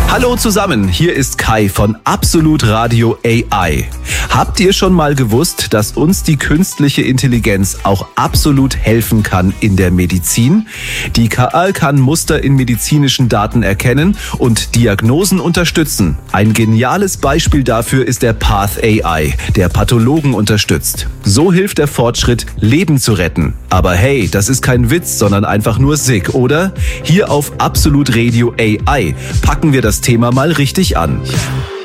Hallo zusammen, hier ist Kai von Absolut Radio AI. Habt ihr schon mal gewusst, dass uns die künstliche Intelligenz auch absolut helfen kann in der Medizin? Die KI kann Muster in medizinischen Daten erkennen und Diagnosen unterstützen. Ein geniales Beispiel dafür ist der Path AI, der Pathologen unterstützt. So hilft der Fortschritt, Leben zu retten. Aber hey, das ist kein Witz, sondern einfach nur sick, oder? Hier auf Absolut Radio AI packen wir das Thema mal richtig an.